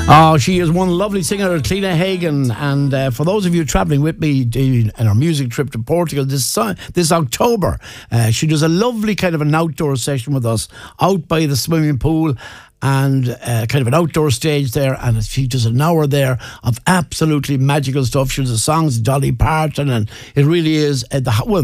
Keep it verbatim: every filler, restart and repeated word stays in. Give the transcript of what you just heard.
Oh, she is one lovely singer, Cliona Hagan. And uh, for those of you travelling with me in our music trip to Portugal this uh, this October, uh, she does a lovely kind of an outdoor session with us out by the swimming pool, and uh, kind of an outdoor stage there, and she does an hour there of absolutely magical stuff. She does the songs Dolly Parton, and it really is uh, the well